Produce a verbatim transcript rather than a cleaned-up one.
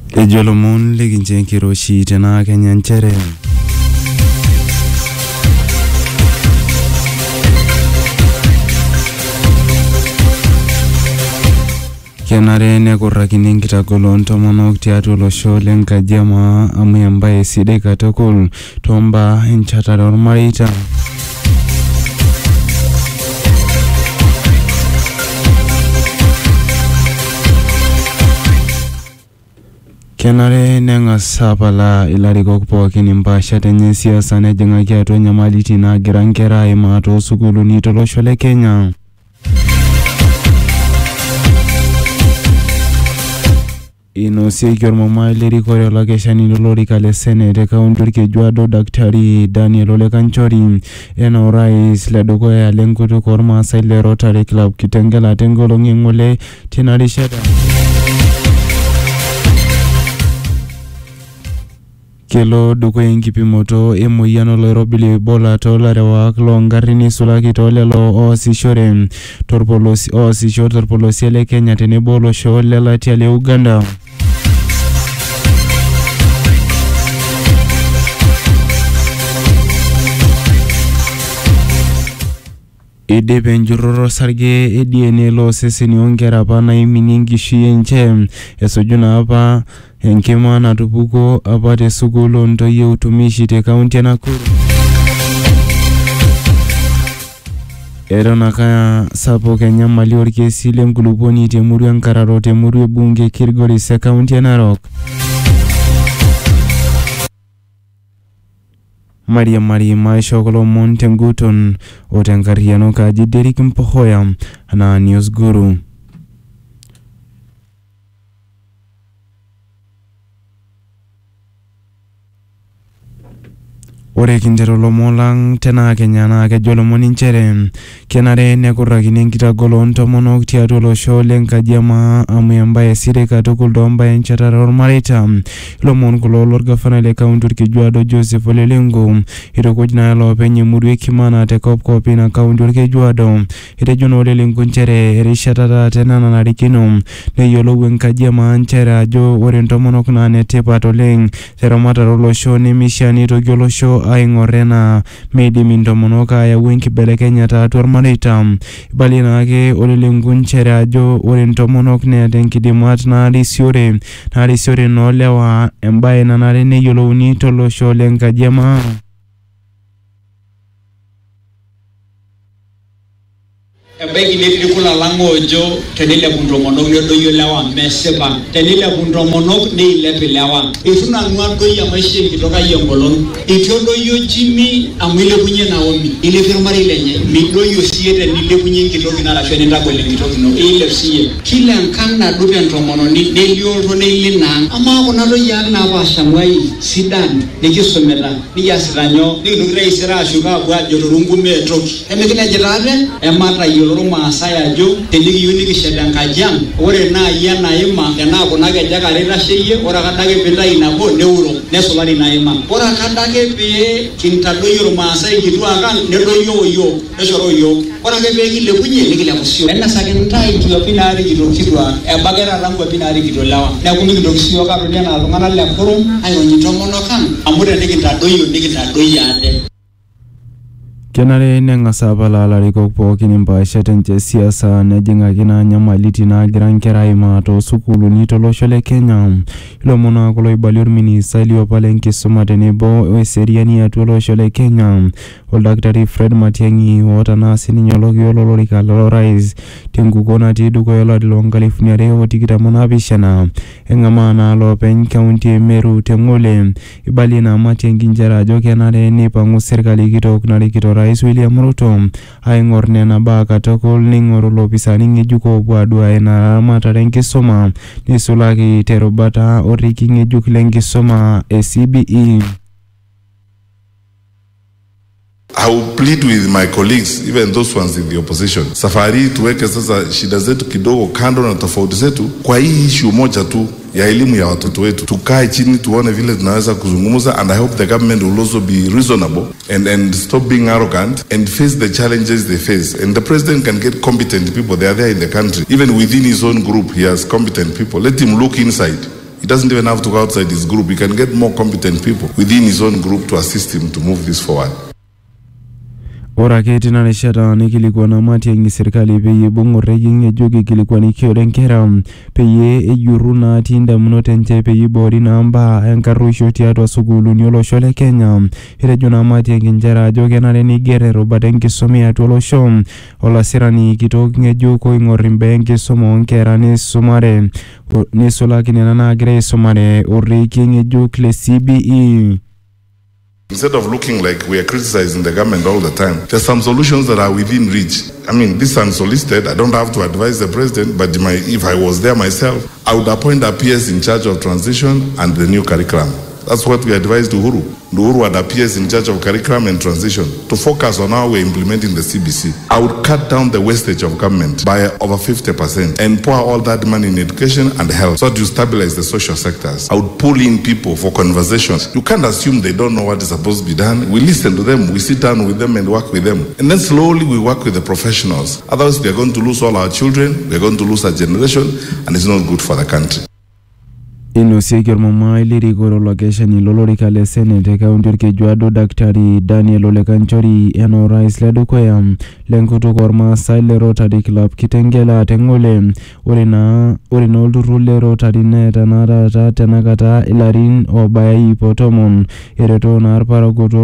Ejolomon leginjen kiroshi tena Kenya nchere kenare nekurrakini nkitagolon tomonok tiatua olosho lenkajiama amu embaye sidai katukul tombaa enchatare ormareita. Kenare neng'as apala ilarikok pookin impaashat enye siasa nejing'aki atua nyamalitin naagira nkera aimaa toosukuuluni tolosho le Kenya. Inosieki ormumai lerikore olakeshani lolorika le Senate kaunti orkejuado Daktari Daniel Ole Kanchori ena orais ledukuya lenkutuk ormaasai le Rotary Club Kitengela tengolong'i ng'ole tina rishata. Kelo dukuya enkipimoto emoyian oloirobi le Ebola toolarewak loongarrin isulaki toolelo oosishore torpolosi oosisho torpolosie le Kenya tenebo olosho le Latia le Uganda. Idip enjurrore osarge e D N A looseseni oonkera apa naiminie enkishui enche esuju naa apa enkima natupukuo apa te sukuul ontoyie utumishi te kaunti e Nakuru. Eton ake sapuk enyamali orkesi lenkulupuoni temurua Enkararo temurua ebunge Kilgoris e kaunti e Narok. Maria Maria maisho kolomon tenguton o tenkarriano kaji Derek Mpohoya na News Guru. Ore kinjero lomon lang tena Kenya naa kejo lomon nchere kenare nekurrakini enkitagolon tomonok tiatua olosho lenkajiama amu embaye sidai katukul toombaye enchatare ormareita. Lomon kulo lorgavana le kaunti orkejuado Joseph Ole Lenku itukuj naa loopeny emurua Kimana te kopkop ina kaunti orkejuado. Etejo naa Ole Lenku nchere erishata taata ena nanarikino neyiolou enkajiama nchere ajo ore ntomonok naa netipat oleng teramatare olosho nemishaa nitoki olosho aing'or ena meidim intomonok ayau enkibelekenyata atua ormareita. Ibali naake Ole Lenku nchere ajo ore ntomonok neeta enkidimat naarisiore naarisiore noolewa embaye nanare neyiolouni tolosho lenkajiama. Ebeki netikula lang'ojo teneilepu ntomonok nedoyio lewa mesipa teneilepu ntomonok neilep ilewa itu nang'ua doi amaisha enkitok ai engolon itu odoyio Jimmy amu ilepunye Naomi ilepie ormarei lenye midoyio siye tenilepunye enkitok ino arashu enintagol enkitok ino iilep siye kila enkang nadou entomononi nelio oltome linaang amaa kuna doi ang napaashamuai sidan nikisumita nikiasita nyoo nikintoki taisere ashuko apuo ajo torungume etoki emikilejita ate ematayiolo Maasai ajo tenikiyieu nikishet enkaji ang ore naai enaima tenaa kuna kejek are itasheyie ore akadake piitayu nabo neuro nesulari inaima ore akadake pee kintadoyio irmaasai kituak ang nedoyio yiok neshoroo yiok ore ake pee kilepunye nikilepu siyiok enesaki ntae nkiuapi naarikito kituak ebaiki taata nkuapi naarikito lewa neeku mikintoki siyiok atoni enaa iltung'anak le kurum aironyi ntomonok ang amu tenikintadoyio nikintadoyio ate. Kenare neng'as apala ilarikok pookin impaashat enche siasa nejing'aki naa nyamalitin naagira nkera aimaa toosukuuluni tolosho le Kenya. Ilomon naa kulo ibalie orministai liopa lenkisuma tenebo weseriani atua olosho le Kenya Oldakitari Fred Matiang'i oota naa sininye olokiolo olorika lorais tenkukuo natii dukuya olari loonkalifuni are otikitam onaapishana. Eng'amaa naa loopeny kaunti e Meru teng'ole. Ibalie naa Matiang'i nchere ajo kenare neipang'u serkali kitok narikito Rais William Ruto aing'or nena baa katukul neing'oru lopisani ng'ejuk oopuo aduaya ina ramatare enkisuma nisulaki terubata orriki ng'ejuk lenkisuma e C B E. I will plead with my colleagues, even those ones in the opposition. Safari tuweke sasa shida zetu kidogo kando na tofauti zetu kwa hii issue moja tu ya elimu ya watoto wetu. Tukae chini tuone vile tunaweza kuzungumza, and I hope the government will also be reasonable and and stop being arrogant and face the challenges they face. And the president can get competent people. They are there in the country. Even within his own group, he has competent people. Let him look inside. It doesn't even have to go outside his group. He can get more competent people within his own group to assist him to move this forward. Ora ake tina rishata nikilikuana matiang'i serikali peyie ibung'orreki ng'ejuk ikilikuanikio nkera peyie ejurru natii indamunot enche peyie iboori naa mbaa enkarruisho tiatua sukuuluni olosho le Kenya. Etejo naa matiang'i njera ajo kenare neiger erubata enkisuma tiatua olosho. Olasirani kitok ng'ejuk oing'orr imbaa enkisuma oonkera neisumare neisulaki nena naagira aisumare orrekie ng'ejuk le C B E. Instead of looking like we are criticizing the government all the time, there's some solutions that are within reach. I mean, this is unsolicited. I don't have to advise the president, but my, if I was there myself, I would appoint a P S in charge of transition and the new curriculum. That's what we advised Uhuru. Uhuru had a P S in charge of curriculum and transition to focus on how we're implementing the C B C. I would cut down the wastage of government by over fifty percent and pour all that money in education and health so that you stabilize the social sectors. I would pull in people for conversations. You can't assume they don't know what is supposed to be done. We listen to them, we sit down with them and work with them. And then slowly we work with the professionals. Otherwise we are going to lose all our children, we are going to lose a generation, and it's not good for the country. Inosieki ormama ilirikoro lokeshani lolorika le Senate kaunti orkejuado Daktari Daniel Ole Kanchori eno rais ledukuya lenkutuk ormaasai le Rotary Club Kitengela teng'ole. Ore naa ore naa olturrur le Rotary neeta naa taata tenakata ilarin obaya ip otomon eretoo naa irparakuo